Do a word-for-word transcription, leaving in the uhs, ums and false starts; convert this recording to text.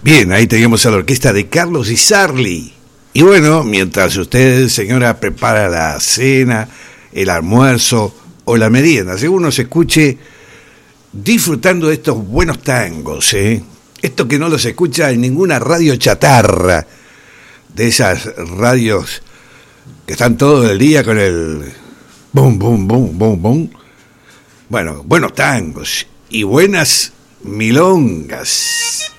Bien, ahí teníamos a la orquesta de Carlos Di Sarli. Y bueno, mientras usted, señora, prepara la cena, el almuerzo o la merienda, según nos escuche disfrutando de estos buenos tangos, ¿eh? Esto que no los escucha en ninguna radio chatarra, de esas radios que están todo el día con el bum, bum, bum, bum, bum. Bueno, buenos tangos y buenas milongas.